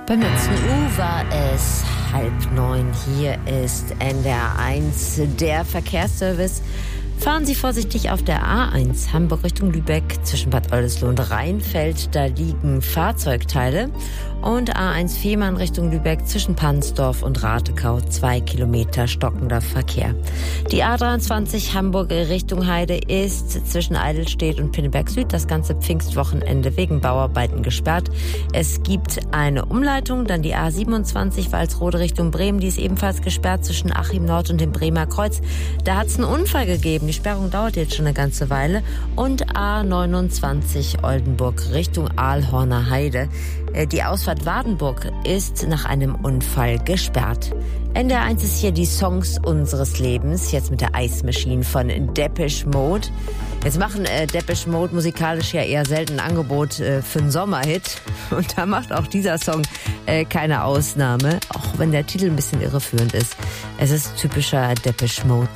Beim letzten U war es 8:30. Hier ist NDR1, der Verkehrsservice. Fahren Sie vorsichtig auf der A1 Hamburg Richtung Lübeck zwischen Bad Oldesloe und Rheinfeld. Da liegen Fahrzeugteile. Und A1 Fehmarn Richtung Lübeck zwischen Pansdorf und Ratekau 2 Kilometer stockender Verkehr. Die A23 Hamburg Richtung Heide ist zwischen Eidelstedt und Pinneberg Süd das ganze Pfingstwochenende wegen Bauarbeiten gesperrt. Es gibt eine Umleitung, dann die A27 Walsrode Richtung Bremen, die ist ebenfalls gesperrt zwischen Achim Nord und dem Bremer Kreuz. Da hat es einen Unfall gegeben. Die Sperrung dauert jetzt schon eine ganze Weile. Und A29 Oldenburg Richtung Aalhorner Heide. Die Ausfahrt Wardenburg ist nach einem Unfall gesperrt. NDR1 ist hier die Songs unseres Lebens, jetzt mit der Ice Machine von Depeche Mode. Jetzt machen Depeche Mode musikalisch ja eher selten ein Angebot für einen Sommerhit. Und da macht auch dieser Song keine Ausnahme, auch wenn der Titel ein bisschen irreführend ist. Es ist typischer Depeche Mode